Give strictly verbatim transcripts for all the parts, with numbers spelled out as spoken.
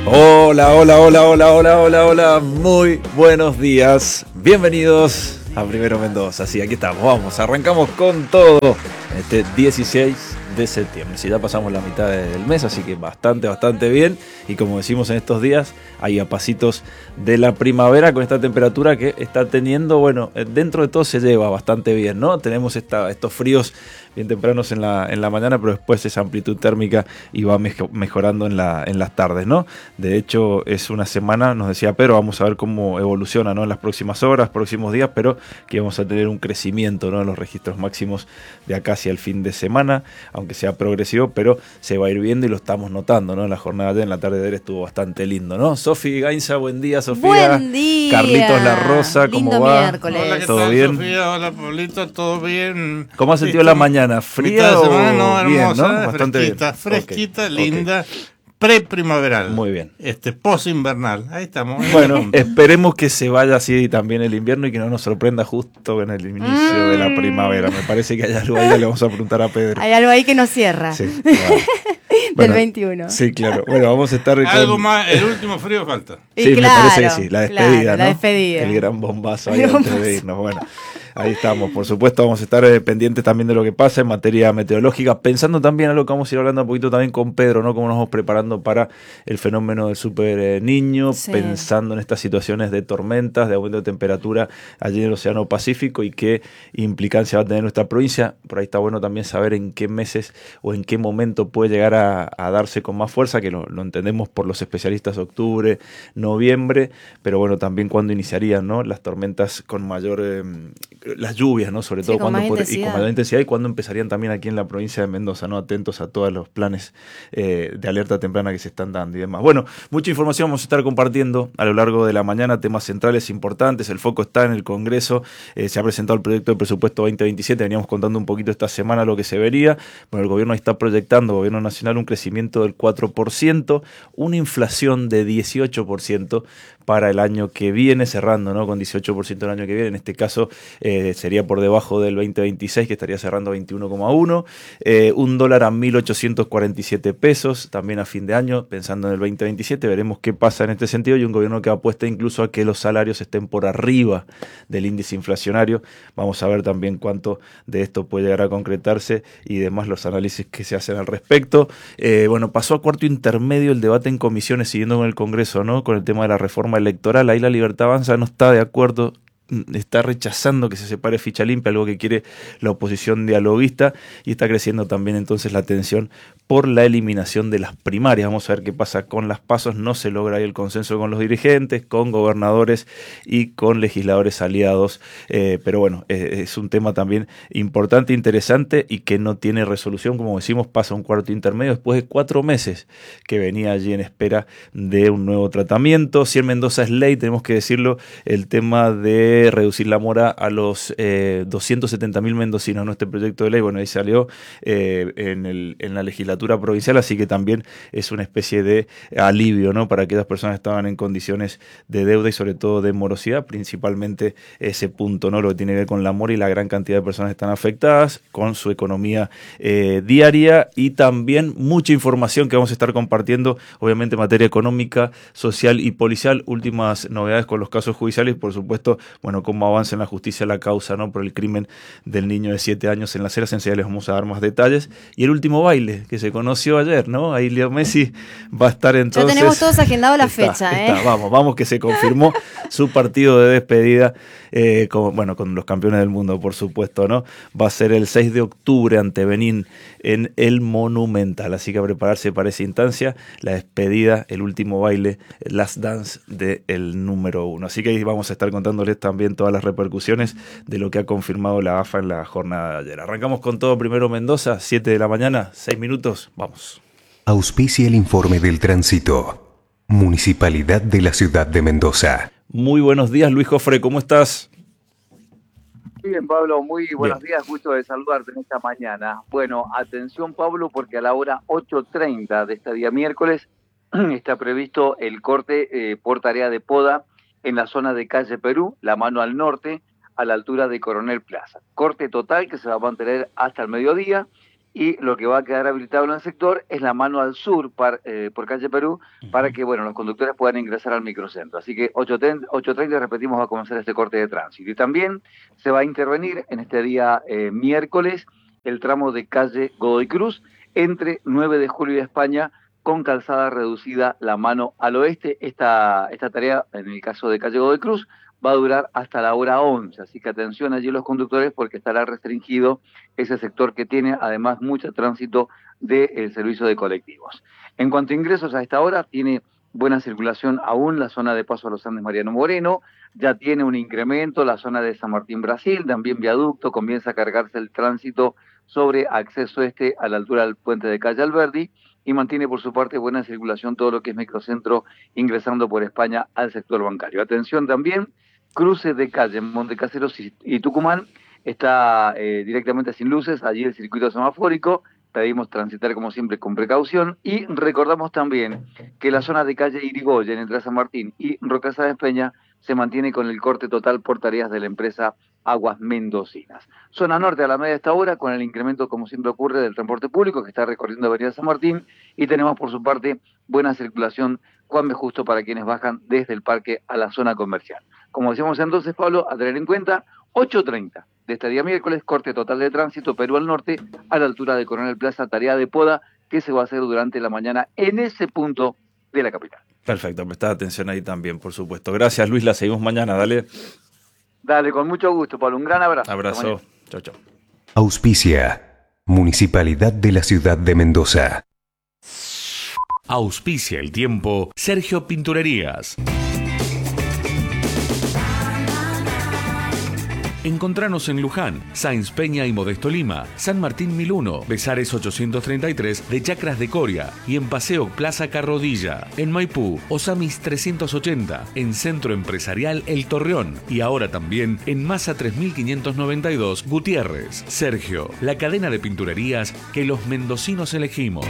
Hola, hola, hola, hola, hola, hola, hola, muy buenos días, bienvenidos a Primero Mendoza. Sí, aquí estamos, vamos, arrancamos con todo este dieciséis de septiembre. Si ya pasamos la mitad del mes, así que bastante, bastante bien. Y como decimos en estos días, ahí a pasitos de la primavera con esta temperatura que está teniendo, bueno, dentro de todo se lleva bastante bien, ¿no? Tenemos esta, estos fríos bien tempranos en la, en la mañana, pero después esa amplitud térmica y va mejorando en, la, en las tardes, ¿no? De hecho, es una semana, nos decía Pedro, vamos a ver cómo evoluciona, ¿no? En las próximas horas, próximos días, pero que vamos a tener un crecimiento, ¿no? En los registros máximos de acá hacia el fin de semana, aunque sea progresivo, pero se va a ir viendo y lo estamos notando, ¿no? En la jornada de en la tarde de ayer estuvo bastante lindo, ¿no? Sofi Gainza, buen día, Sofía. Buen día. Carlitos La Rosa, ¿cómo Lindo va? miércoles. Hola, ¿qué ¿Todo tal, bien? Sofía? Hola, Pablito, ¿todo bien? ¿Cómo has sentido ¿Viste? la mañana? ¿Fría Mitad de o semana, no, bien, hermosa, no? Bastante fresquita, bien. fresquita, Okay, linda, okay. pre-primaveral. Muy bien. Este, post-invernal, ahí estamos. Bueno, esperemos que se vaya así también el invierno y que no nos sorprenda justo en el inicio Mm. de la primavera. Me parece que hay algo ahí, le vamos a preguntar a Pedro. Hay algo ahí que nos cierra. Sí, claro. Del Bueno, veintiuno. Sí, claro. Bueno, vamos a estar con... Algo más, el último frío falta. Sí, Y me claro, parece que sí, la despedida, claro, ¿no? la despedida. El gran bombazo ahí El antes bombazo. de irnos. Bueno, ahí estamos. Por supuesto, vamos a estar eh, pendientes también de lo que pasa en materia meteorológica, pensando también a lo que vamos a ir hablando un poquito también con Pedro, ¿no? Cómo nos vamos preparando para el fenómeno del super eh, niño, Sí. pensando en estas situaciones de tormentas, de aumento de temperatura allí en el Océano Pacífico y qué implicancia va a tener nuestra provincia. Por ahí está bueno también saber en qué meses o en qué momento puede llegar a, a darse con más fuerza, que lo, lo entendemos por los especialistas, octubre, noviembre, pero bueno, también cuándo iniciarían, ¿no? Las tormentas con mayor, eh, las lluvias, ¿no? Sobre Sí, todo con cuándo más pod- y intensidad. con mayor intensidad, y cuándo empezarían también aquí en la provincia de Mendoza, ¿no? Atentos a todos los planes eh, de alerta temprana que se están dando y demás. Bueno, mucha información vamos a estar compartiendo a lo largo de la mañana, temas centrales importantes, el foco está en el Congreso, eh, se ha presentado el proyecto de presupuesto veinte veintisiete, veníamos contando un poquito esta semana lo que se vería. Bueno, el gobierno está proyectando, el gobierno nacional, un crecimiento del cuatro por ciento, una inflación de dieciocho por ciento para el año que viene, cerrando, ¿no? Con dieciocho por ciento el año que viene, en este caso eh, sería por debajo del veinte veintiséis, que estaría cerrando veintiuno coma uno, eh, un dólar a mil ochocientos cuarenta y siete pesos, también a fin de año, pensando en el veinte veintisiete, veremos qué pasa en este sentido, y un gobierno que apuesta incluso a que los salarios estén por arriba del índice inflacionario. Vamos a ver también cuánto de esto puede llegar a concretarse y demás los análisis que se hacen al respecto. Eh, bueno, pasó a cuarto intermedio el debate en comisiones, siguiendo con el Congreso, ¿no? Con el tema de la reforma electoral. Ahí la Libertad Avanza no está de acuerdo, está rechazando que se separe ficha limpia, algo que quiere la oposición dialoguista, y está creciendo también entonces la tensión por la eliminación de las primarias. Vamos a ver qué pasa con las pasos. No se logra ahí el consenso con los dirigentes, con gobernadores y con legisladores aliados, eh, pero bueno, eh, es un tema también importante, interesante y que no tiene resolución. Como decimos, pasa un cuarto intermedio después de cuatro meses que venía allí en espera de un nuevo tratamiento. Si en Mendoza es ley, tenemos que decirlo, el tema de reducir la mora a los eh, doscientos setenta mil mendocinos, ¿no? Este proyecto de ley, bueno, ahí salió eh, en, el, en la legislatura provincial, así que también es una especie de alivio, ¿no? Para aquellas personas que estaban en condiciones de deuda y sobre todo de morosidad, principalmente ese punto, ¿no? Lo que tiene que ver con la mora y la gran cantidad de personas que están afectadas, con su economía eh, diaria, y también mucha información que vamos a estar compartiendo, obviamente en materia económica, social y policial, últimas novedades con los casos judiciales y por supuesto, bueno, cómo avanza en la justicia la causa, ¿no? Por el crimen del niño de siete años en Las Heras. Enseguida les vamos a dar más detalles. Y el último baile que se conoció ayer, ¿no? Ahí Leo Messi va a estar entonces. Ya tenemos todos agendado la está, fecha, está, ¿eh? Vamos, vamos que se confirmó su partido de despedida, eh, con, bueno, con los campeones del mundo, por supuesto, ¿no? Va a ser el seis de octubre ante Benín en el Monumental. Así que a prepararse para esa instancia, la despedida, el último baile, Last Dance del número uno. Así que ahí vamos a estar contándoles también todas las repercusiones de lo que ha confirmado la A F A en la jornada de ayer. Arrancamos con todo. Primero Mendoza, siete de la mañana, seis minutos, vamos. Auspicia el informe del tránsito. Municipalidad de la Ciudad de Mendoza. Muy buenos días, Luis Jofre, ¿cómo estás? Muy bien, Pablo, muy buenos Bien. días, gusto de saludarte en esta mañana. Bueno, atención, Pablo, porque a la hora ocho treinta de este día miércoles está previsto el corte eh, por tarea de poda en la zona de calle Perú, la mano al norte, a la altura de Coronel Plaza. Corte total que se va a mantener hasta el mediodía y lo que va a quedar habilitado en el sector es la mano al sur par, eh, por calle Perú, para que bueno los conductores puedan ingresar al microcentro. Así que ocho treinta, repetimos, va a comenzar este corte de tránsito. Y también se va a intervenir en este día eh, miércoles el tramo de calle Godoy Cruz entre nueve de julio y España, con calzada reducida la mano al oeste. Esta, esta tarea, en el caso de calle Godoy Cruz, va a durar hasta la hora once, así que atención allí los conductores porque estará restringido ese sector que tiene además mucho tránsito del servicio de colectivos. En cuanto a ingresos a esta hora, tiene buena circulación aún la zona de Paso a los Andes Mariano Moreno, ya tiene un incremento la zona de San Martín Brasil, también viaducto, comienza a cargarse el tránsito sobre acceso este a la altura del puente de Calle Alberdi, y mantiene por su parte buena circulación todo lo que es microcentro ingresando por España al sector bancario. Atención también, cruce de calle en Montecaseros y, y Tucumán, está eh, directamente sin luces, allí el circuito semafórico, pedimos transitar como siempre con precaución, y recordamos también que la zona de calle Irigoyen entre San Martín y Rocasa de Peña se mantiene con el corte total por tareas de la empresa Aguas Mendocinas. Zona norte a la media de esta hora, con el incremento, como siempre ocurre, del transporte público que está recorriendo Avenida San Martín, y tenemos por su parte buena circulación Juan B. Justo para quienes bajan desde el parque a la zona comercial. Como decíamos entonces, Pablo, a tener en cuenta, ocho treinta de este día miércoles, corte total de tránsito Perú al norte, a la altura de Coronel Plaza, tarea de poda que se va a hacer durante la mañana en ese punto de la capital. Perfecto, prestad atención ahí también, por supuesto. Gracias, Luis, la seguimos mañana, dale. Dale, con mucho gusto, Pablo. Un gran abrazo. Abrazo. Chao, chao. Auspicia. Municipalidad de la Ciudad de Mendoza. Auspicia el tiempo Sergio Pinturerías. Encontranos en Luján, Sáenz Peña y Modesto Lima, San Martín mil uno, Besares ochocientos treinta y tres de Chacras de Coria y en Paseo Plaza Carrodilla. En Maipú, Osamis trescientos ochenta, en Centro Empresarial El Torreón y ahora también en Masa tres mil quinientos noventa y dos Gutiérrez. Sergio, la cadena de pinturerías que los mendocinos elegimos.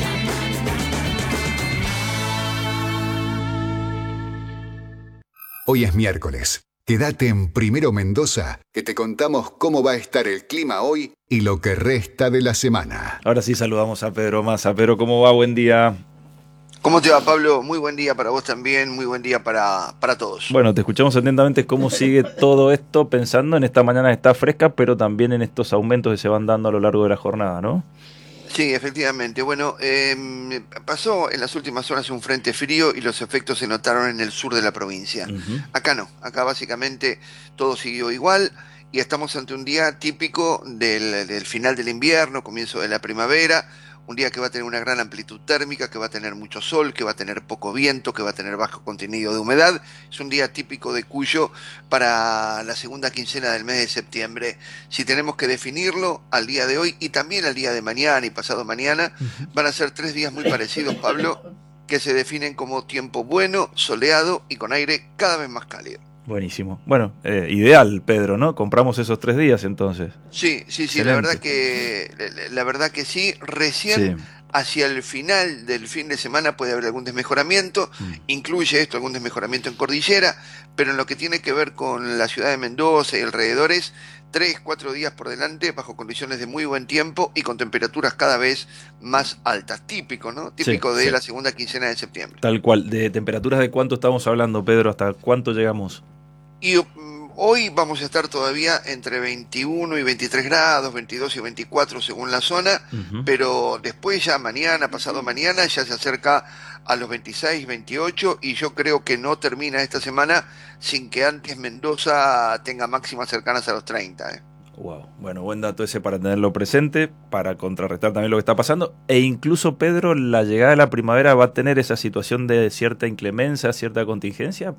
Hoy es miércoles. Quédate en Primero Mendoza, que te contamos cómo va a estar el clima hoy y lo que resta de la semana. Ahora sí saludamos a Pedro Massa. Pedro, ¿cómo va? Buen día. ¿Cómo te va, Pablo? Muy buen día para vos también, muy buen día para, para todos. Bueno, te escuchamos atentamente cómo sigue todo esto, pensando en esta mañana que está fresca, pero también en estos aumentos que se van dando a lo largo de la jornada, ¿no? Sí, efectivamente. Bueno, eh, pasó en las últimas horas un frente frío y los efectos se notaron en el sur de la provincia. Uh-huh. Acá no, acá básicamente todo siguió igual y estamos ante un día típico del, del final del invierno, comienzo de la primavera, un día que va a tener una gran amplitud térmica, que va a tener mucho sol, que va a tener poco viento, que va a tener bajo contenido de humedad. Es un día típico de Cuyo para la segunda quincena del mes de septiembre. Si tenemos que definirlo, al día de hoy y también al día de mañana y pasado mañana, van a ser tres días muy parecidos, Pablo, que se definen como tiempo bueno, soleado y con aire cada vez más cálido. Buenísimo. Bueno, eh, ideal, Pedro, ¿no? Compramos esos tres días entonces. Sí, sí, sí, la verdad que la verdad que sí. Recién sí. Hacia el final del fin de semana puede haber algún desmejoramiento, mm. incluye esto algún desmejoramiento en cordillera, pero en lo que tiene que ver con la ciudad de Mendoza y alrededores, tres, cuatro días por delante bajo condiciones de muy buen tiempo y con temperaturas cada vez más altas. Típico, ¿no? Típico sí, de sí. la segunda quincena de septiembre. Tal cual. ¿De temperaturas de cuánto estamos hablando, Pedro? ¿Hasta cuánto llegamos? Y um, hoy vamos a estar todavía entre veintiuno y veintitrés grados, veintidós y veinticuatro según la zona, uh-huh. pero después ya mañana, pasado mañana, ya se acerca a los veintiséis, veintiocho y yo creo que no termina esta semana sin que antes Mendoza tenga máximas cercanas a los treinta. ¿eh? Wow, bueno, buen dato ese para tenerlo presente, para contrarrestar también lo que está pasando. E incluso, Pedro, la llegada de la primavera va a tener esa situación de cierta inclemencia, cierta contingencia.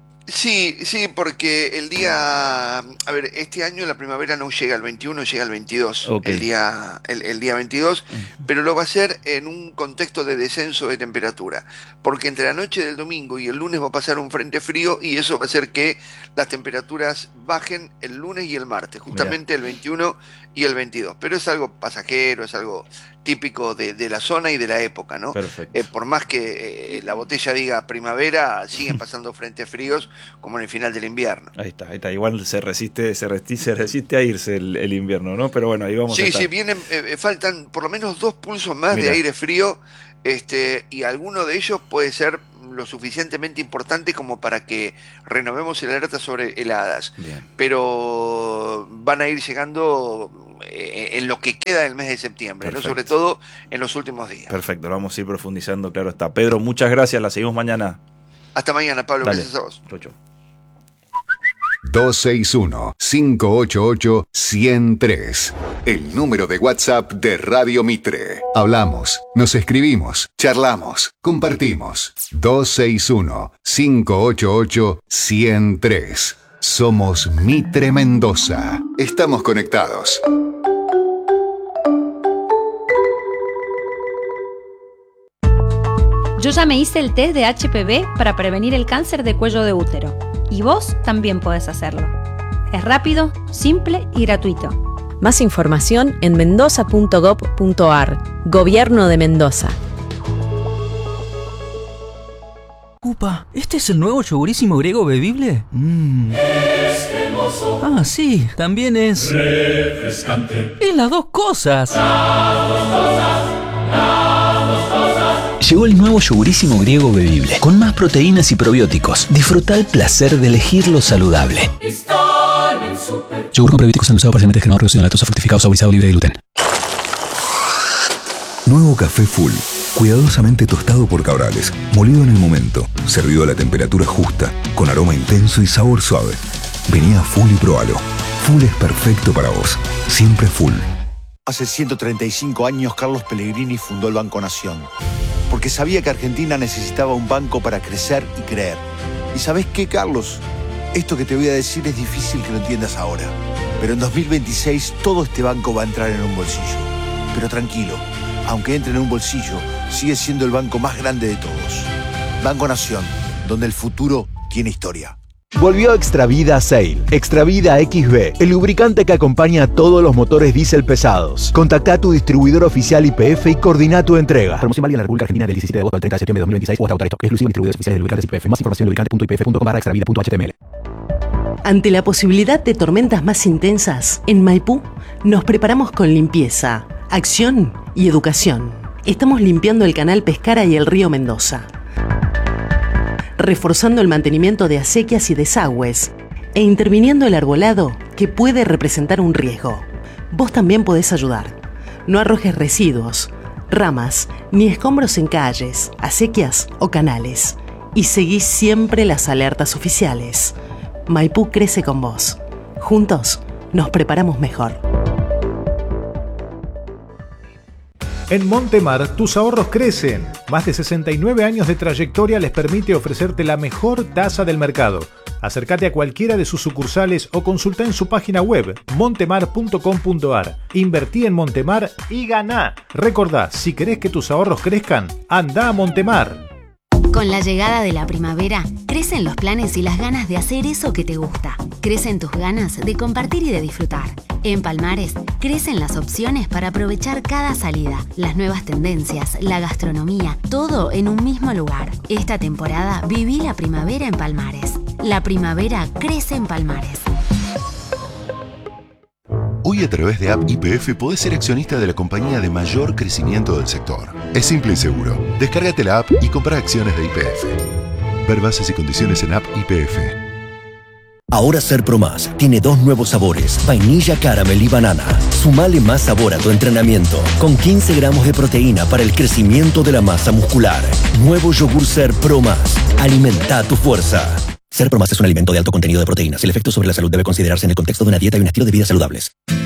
Sí, sí, porque el día, a ver, este año la primavera no llega al veintiuno, llega al veintidós, okay. el día el, el día veintidós, uh-huh. pero lo va a hacer en un contexto de descenso de temperatura, porque entre la noche del domingo y el lunes va a pasar un frente frío y eso va a hacer que las temperaturas bajen el lunes y el martes, justamente Mirá. el veintiuno y el veintidós, pero es algo pasajero, es algo típico de, de la zona y de la época, ¿no? Perfecto. Eh, por más que eh, la botella diga primavera, siguen pasando frentes fríos como en el final del invierno. Ahí está, ahí está. Igual se resiste, se resiste, se resiste a irse el, el invierno, ¿no? Pero bueno, ahí vamos sí, a estar. Sí, vienen, eh, faltan por lo menos dos pulsos más Mirá. de aire frío, este, y alguno de ellos puede ser lo suficientemente importante como para que renovemos el alerta sobre heladas. Bien. Pero van a ir llegando eh, en lo que queda del mes de septiembre, ¿no? Sobre todo en los últimos días. Perfecto, lo vamos a ir profundizando, claro está. Pedro, muchas gracias, la seguimos mañana. Hasta mañana, Pablo, Dale. gracias a vos. Chau, chau. dos seis uno, cinco ocho ocho, uno cero tres. El número de WhatsApp de Radio Mitre. Hablamos, nos escribimos, charlamos, compartimos. dos seis uno, cinco ocho ocho, uno cero tres. Somos Mitre Mendoza. Estamos conectados. Yo ya me hice el test de H P V para prevenir el cáncer de cuello de útero. Y vos también podés hacerlo. Es rápido, simple y gratuito. Más información en mendoza punto gob punto ar. Gobierno de Mendoza. Upa, ¿este es el nuevo yogurísimo griego bebible? Mm. Es hermoso. Ah, sí, también es... refrescante. ¡Es las dos cosas! Las dos cosas, las dos cosas. Llegó el nuevo yogurísimo griego bebible, con más proteínas y probióticos. Disfruta el placer de elegir lo saludable. Está en el súper. Yogur con probióticos endulzado parcialmente generado, reducido en lactosa, fortificado, saborizado, libre de gluten. Nuevo café Full. Cuidadosamente tostado por Cabrales, molido en el momento, servido a la temperatura justa, con aroma intenso y sabor suave. Vení a Full y probalo. Full es perfecto para vos. Siempre Full. Hace ciento treinta y cinco años Carlos Pellegrini fundó el Banco Nación, porque sabía que Argentina necesitaba un banco para crecer y creer. ¿Y sabés qué, Carlos? Esto que te voy a decir es difícil que lo entiendas ahora, pero en dos mil veintiséis todo este banco va a entrar en un bolsillo. Pero tranquilo, aunque entre en un bolsillo, sigue siendo el banco más grande de todos. Banco Nación, donde el futuro tiene historia. Volvió Extravida Sail. Extravida X B, el lubricante que acompaña a todos los motores diésel pesados. Contacta a tu distribuidor oficial Y P F y coordina tu entrega. Promoción válida en la República Argentina del diecisiete de agosto al treinta de septiembre de dos mil veintiséis o hasta autorizado. Exclusivo distribuidores oficiales de lubricantes Y P F. Más información en lubricante punto i p f punto com barra extravida punto h t m l. Ante la posibilidad de tormentas más intensas, en Maipú nos preparamos con limpieza, acción y educación. Estamos limpiando el canal Pescara y el río Mendoza, reforzando el mantenimiento de acequias y desagües e interviniendo el arbolado que puede representar un riesgo. Vos también podés ayudar. No arrojes residuos, ramas ni escombros en calles, acequias o canales. Y seguí siempre las alertas oficiales. Maipú crece con vos. Juntos nos preparamos mejor. En Montemar, tus ahorros crecen. Más de sesenta y nueve años de trayectoria les permite ofrecerte la mejor tasa del mercado. Acércate a cualquiera de sus sucursales o consulta en su página web montemar punto com punto ar. Invertí en Montemar y ganá. Recordá, si querés que tus ahorros crezcan, anda a Montemar. Con la llegada de la primavera, crecen los planes y las ganas de hacer eso que te gusta. Crecen tus ganas de compartir y de disfrutar. En Palmares, crecen las opciones para aprovechar cada salida, las nuevas tendencias, la gastronomía, todo en un mismo lugar. Esta temporada viví la primavera en Palmares. La primavera crece en Palmares. Hoy a través de App Y P F podés ser accionista de la compañía de mayor crecimiento del sector. Es simple y seguro. Descárgate la app y compra acciones de Y P F. Ver bases y condiciones en App Y P F. Ahora Ser Pro Más tiene dos nuevos sabores, vainilla, caramel y banana. Sumale más sabor a tu entrenamiento, con quince gramos de proteína para el crecimiento de la masa muscular. Nuevo yogur Ser Pro Más. Alimenta tu fuerza. Ser Pro Más es un alimento de alto contenido de proteínas. El efecto sobre la salud debe considerarse en el contexto de una dieta y un estilo de vida saludables.